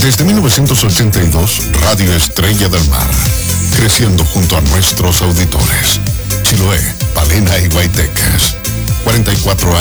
Desde 1982, Radio Estrella del Mar, creciendo junto a nuestros auditores. Chiloé, Palena y Guaytecas. 44 años